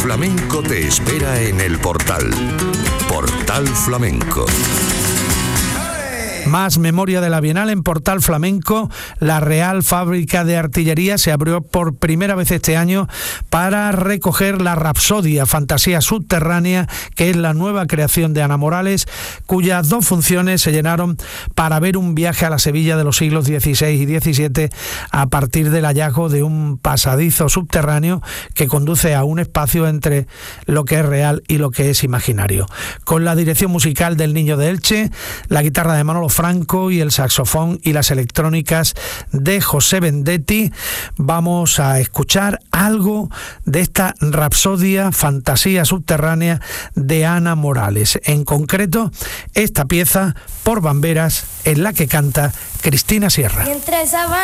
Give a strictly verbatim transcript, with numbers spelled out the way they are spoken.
flamenco te espera en el Portal. Portal Flamenco. Más memoria de la Bienal en Portal Flamenco. La Real Fábrica de Artillería se abrió por primera vez este año para recoger la Rapsodia, fantasía subterránea, que es la nueva creación de Ana Morales, cuyas dos funciones se llenaron para ver un viaje a la Sevilla de los siglos dieciséis y diecisiete a partir del hallazgo de un pasadizo subterráneo que conduce a un espacio entre lo que es real y lo que es imaginario. Con la dirección musical del Niño de Elche, la guitarra de Manolo Franco y el saxofón y las electrónicas de José Vendetti, vamos a escuchar algo de esta Rapsodia, fantasía subterránea de Ana Morales. En concreto, esta pieza por Bamberas, en la que canta Cristina Sierra.